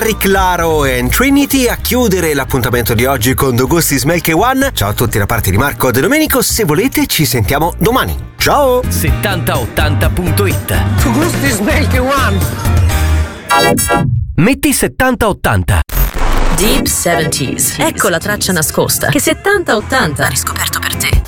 Harry Claro e Trinity a chiudere l'appuntamento di oggi con The Gusti Smelke One. Ciao a tutti da parte di Marco De Domenico. Se volete ci sentiamo domani. Ciao. 7080.it. The Gusti Smelke One. Metti 7080. Deep 70s. Ecco la traccia nascosta che 7080 ha riscoperto per te.